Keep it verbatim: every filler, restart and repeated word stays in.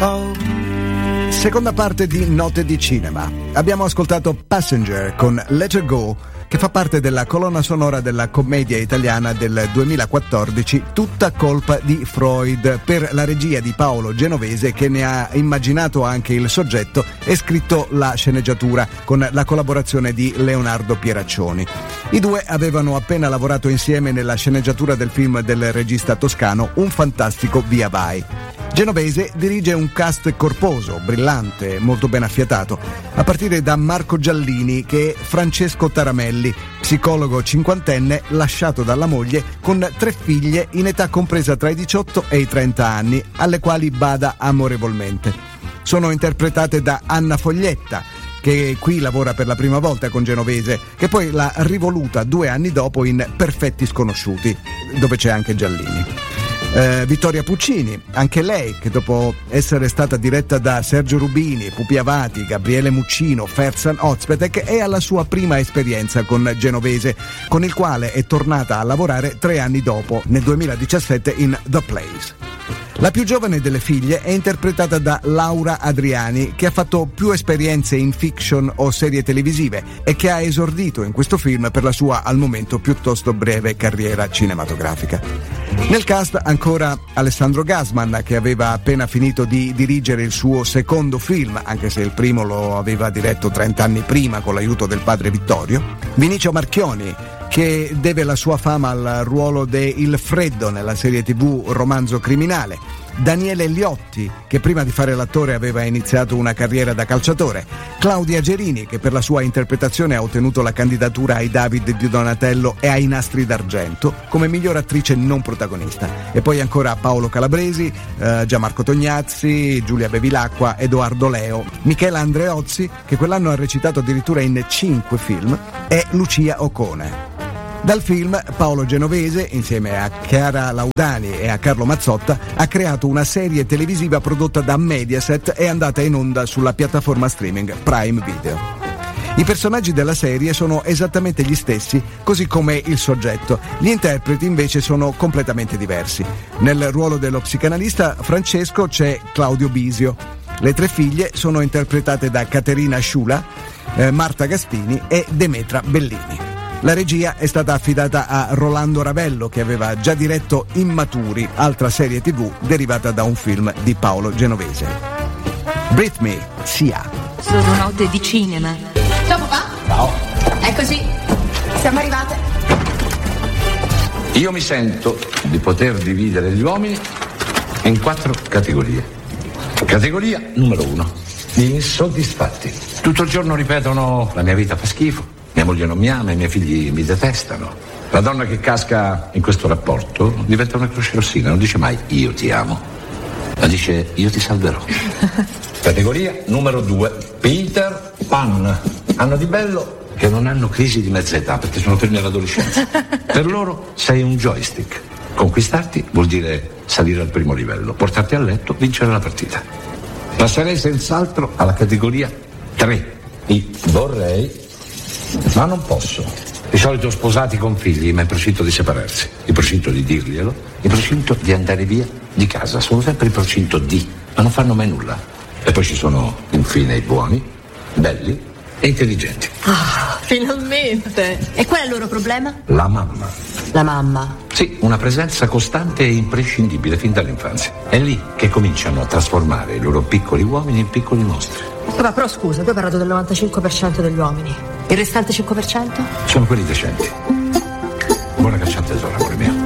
Seconda parte di Note di Cinema. Abbiamo ascoltato Passenger con Let Her Go, che fa parte della colonna sonora della commedia italiana del duemilaquattordici Tutta colpa di Freud, per la regia di Paolo Genovese, che ne ha immaginato anche il soggetto e scritto la sceneggiatura con la collaborazione di Leonardo Pieraccioni. I due avevano appena lavorato insieme nella sceneggiatura del film del regista toscano Un fantastico via vai. Genovese dirige un cast corposo, brillante, molto ben affiatato, a partire da Marco Giallini, che è Francesco Taramelli, psicologo cinquantenne lasciato dalla moglie con tre figlie in età compresa tra i diciotto e i trenta anni, alle quali bada amorevolmente. Sono interpretate da Anna Foglietta, che qui lavora per la prima volta con Genovese, che poi l'ha rivoluta due anni dopo in Perfetti sconosciuti, dove c'è anche Giallini. Eh, Vittoria Puccini, anche lei, che dopo essere stata diretta da Sergio Rubini, Pupi Avati, Gabriele Muccino, Ferzan Ozpetek, è alla sua prima esperienza con Genovese, con il quale è tornata a lavorare tre anni dopo, nel duemiladiciassette, in The Place. La più giovane delle figlie è interpretata da Laura Adriani, che ha fatto più esperienze in fiction o serie televisive e che ha esordito in questo film per la sua, al momento, piuttosto breve carriera cinematografica. Nel cast ancora Alessandro Gasman, che aveva appena finito di dirigere il suo secondo film, anche se il primo lo aveva diretto trent'anni prima con l'aiuto del padre Vittorio. Vinicio Marchioni, che deve la sua fama al ruolo de Il Freddo nella serie tivù Romanzo Criminale. Daniele Liotti, che prima di fare l'attore aveva iniziato una carriera da calciatore. Claudia Gerini, che per la sua interpretazione ha ottenuto la candidatura ai David di Donatello e ai Nastri d'Argento come miglior attrice non protagonista. E poi ancora Paolo Calabresi, eh, Gianmarco Tognazzi, Giulia Bevilacqua, Edoardo Leo, Michela Andreozzi, che quell'anno ha recitato addirittura in cinque film, e Lucia Ocone. Dal film Paolo Genovese, insieme a Chiara Laudani e a Carlo Mazzotta, ha creato una serie televisiva prodotta da Mediaset e andata in onda sulla piattaforma streaming Prime Video. I personaggi della serie sono esattamente gli stessi, così come il soggetto. Gli interpreti invece sono completamente diversi. Nel ruolo dello psicanalista Francesco c'è Claudio Bisio. Le tre figlie sono interpretate da Caterina Sciula, eh, Marta Gastini e Demetra Bellini. La regia è stata affidata a Rolando Ravello, che aveva già diretto Immaturi, altra serie tivù derivata da un film di Paolo Genovese. Breathe Me, Sia. Sono note di cinema. Ciao papà. Ciao. Eccoci, siamo arrivate. Io mi sento di poter dividere gli uomini in quattro categorie. Categoria numero uno, gli insoddisfatti. Tutto il giorno ripetono: la mia vita fa schifo, mia moglie non mi ama, i miei figli mi detestano. La donna che casca in questo rapporto diventa una croce rossina, non dice mai io ti amo, ma dice io ti salverò. Categoria numero due, Peter Pan. Hanno di bello che non hanno crisi di mezza età perché sono fermi all'adolescenza. Per loro sei un joystick. Conquistarti vuol dire salire al primo livello, portarti a letto, vincere la partita. Passerei senz'altro alla categoria tre, i vorrei ma non posso. Di solito sposati con figli, ma in procinto di separarsi, in procinto di dirglielo, in procinto di andare via di casa. Sono sempre in procinto di, ma non fanno mai nulla. E poi ci sono infine i buoni, belli e intelligenti. Ah, finalmente. E qual è il loro problema? La mamma. La mamma. Sì, una presenza costante e imprescindibile fin dall'infanzia. È lì che cominciano a trasformare i loro piccoli uomini in piccoli mostri. Papà, però scusa, tu hai parlato del novantacinque per cento degli uomini. Il restante cinque per cento? Sono quelli decenti. Buona caccia al tesoro, amore mio.